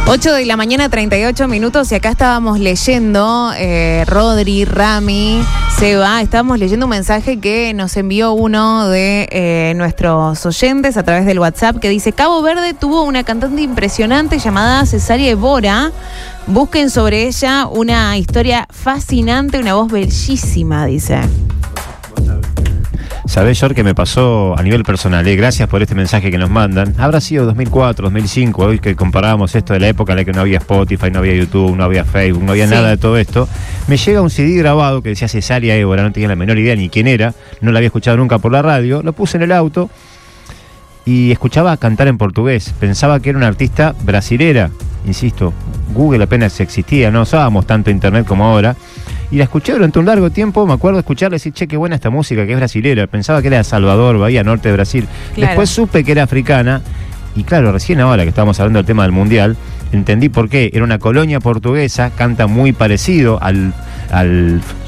8 de la mañana, 38 minutos, y acá estábamos leyendo, Rodri, Rami, Seba, estábamos leyendo un mensaje que nos envió uno de nuestros oyentes a través del WhatsApp que dice: Cabo Verde tuvo una cantante impresionante llamada Cesárea Évora. Busquen sobre ella una historia fascinante, una voz bellísima, dice. ¿Sabés, George, que me pasó a nivel personal? Gracias por este mensaje que nos mandan. Habrá sido 2004, 2005, hoy que comparábamos esto de la época en la que no había Spotify, no había YouTube, no había Facebook, no había nada de todo esto. Me llega un CD grabado que decía Cesárea Évora, no tenía la menor idea ni quién era, no la había escuchado nunca por la radio, lo puse en el auto y escuchaba cantar en portugués. Pensaba que era una artista brasilera, insisto, Google apenas existía, no usábamos tanto internet como ahora. Y la escuché durante un largo tiempo, me acuerdo de escucharla y decir, che, qué buena esta música, que es brasilera. Pensaba que era de Salvador, Bahía Norte de Brasil. Claro. Después supe que era africana. Y claro, recién ahora que estábamos hablando del tema del Mundial, entendí por qué. Era una colonia portuguesa, canta muy parecido al